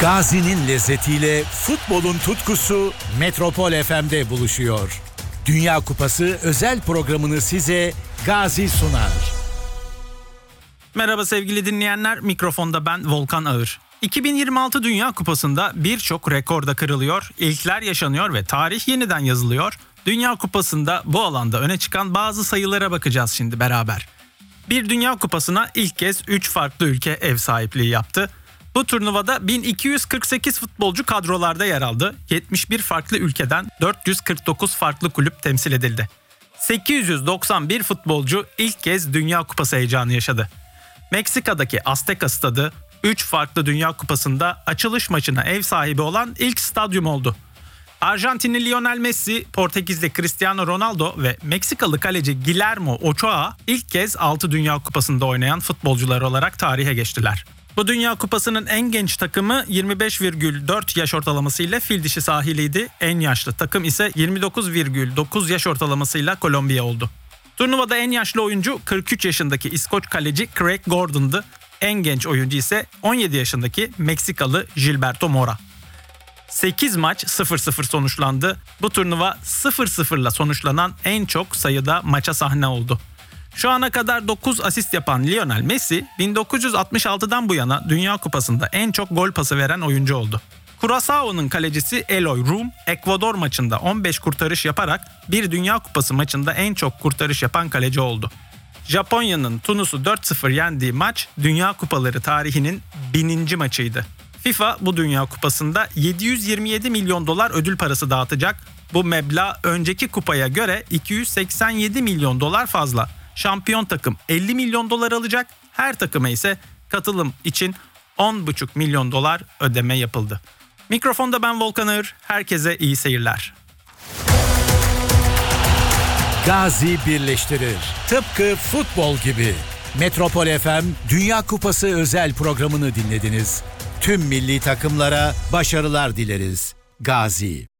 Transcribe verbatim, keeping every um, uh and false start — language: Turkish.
Gazi'nin lezzetiyle futbolun tutkusu Metropol F M'de buluşuyor. Dünya Kupası özel programını size Gazi sunar. Merhaba sevgili dinleyenler, mikrofonda ben Volkan Ağır. iki bin yirmi altı Dünya Kupası'nda birçok rekor da kırılıyor, ilkler yaşanıyor ve tarih yeniden yazılıyor. Dünya Kupası'nda bu alanda öne çıkan bazı sayılara bakacağız şimdi beraber. Bir Dünya Kupası'na ilk kez üç farklı ülke ev sahipliği yaptı. Bu turnuvada bin iki yüz kırk sekiz futbolcu kadrolarda yer aldı. yetmiş bir farklı ülkeden dört yüz kırk dokuz farklı kulüp temsil edildi. sekiz yüz doksan bir futbolcu ilk kez Dünya Kupası heyecanı yaşadı. Meksika'daki Azteca Stadı üç farklı Dünya Kupası'nda açılış maçına ev sahibi olan ilk stadyum oldu. Arjantinli Lionel Messi, Portekizli Cristiano Ronaldo ve Meksikalı kaleci Guillermo Ochoa ilk kez altı Dünya Kupası'nda oynayan futbolcular olarak tarihe geçtiler. Bu Dünya Kupası'nın en genç takımı yirmi beş virgül dört yaş ortalamasıyla Fildişi sahiliydi. En yaşlı takım ise yirmi dokuz virgül dokuz yaş ortalamasıyla Kolombiya oldu. Turnuvada en yaşlı oyuncu kırk üç yaşındaki İskoç kaleci Craig Gordon'dı. En genç oyuncu ise on yedi yaşındaki Meksikalı Gilberto Mora. sekiz maç sıfır sıfır sonuçlandı. Bu turnuva sıfır sıfırla sonuçlanan en çok sayıda maça sahne oldu. Şu ana kadar dokuz asist yapan Lionel Messi, bin dokuz yüz altmış altıdan bu yana Dünya Kupası'nda en çok gol pası veren oyuncu oldu. Curaçao'nun kalecisi Eloy Room, Ekvador maçında on beş kurtarış yaparak bir Dünya Kupası maçında en çok kurtarış yapan kaleci oldu. Japonya'nın Tunus'u dört sıfır yendiği maç Dünya Kupaları tarihinin bininci maçıydı. FIFA bu Dünya Kupası'nda yedi yüz yirmi yedi milyon dolar ödül parası dağıtacak. Bu meblağ önceki kupaya göre iki yüz seksen yedi milyon dolar fazla. Şampiyon takım elli milyon dolar alacak. Her takıma ise katılım için on buçuk milyon dolar ödeme yapıldı. Mikrofonda ben Volkan Ağır. Herkese iyi seyirler. Gazi birleştirir. Tıpkı futbol gibi. Metropol F M Dünya Kupası özel programını dinlediniz. Tüm milli takımlara başarılar dileriz. Gazi.